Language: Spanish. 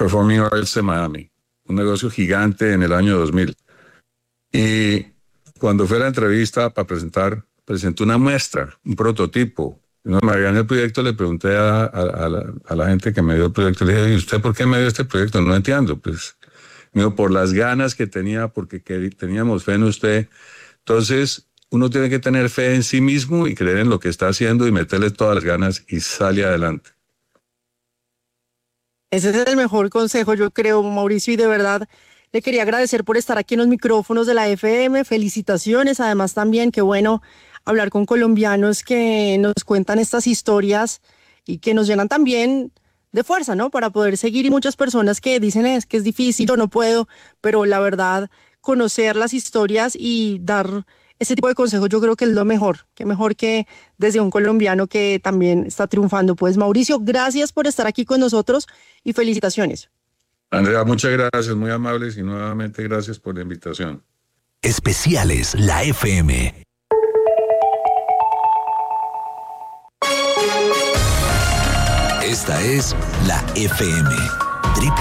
Performing Arts de Miami, un negocio gigante en el año 2000. Y cuando fue a la entrevista para presenté una muestra, un prototipo. No me habían el proyecto, le pregunté a la gente que me dio el proyecto, le dije, ¿y usted por qué me dio este proyecto? No entiendo. Pues, me dijo, por las ganas que tenía, porque teníamos fe en usted. Entonces, uno tiene que tener fe en sí mismo y creer en lo que está haciendo y meterle todas las ganas y sale adelante. Ese es el mejor consejo, yo creo, Mauricio, y de verdad le quería agradecer por estar aquí en los micrófonos de la FM. Felicitaciones, además también, qué bueno hablar con colombianos que nos cuentan estas historias y que nos llenan también de fuerza, ¿no? Para poder seguir, y muchas personas que dicen es que es difícil, yo no puedo, pero la verdad, conocer las historias y dar ese tipo de consejos yo creo que es lo mejor, que mejor que desde un colombiano que también está triunfando. Pues Mauricio, gracias por estar aquí con nosotros y felicitaciones. Andrea, muchas gracias, muy amables y nuevamente gracias por la invitación. Especiales La FM. Esta es La FM.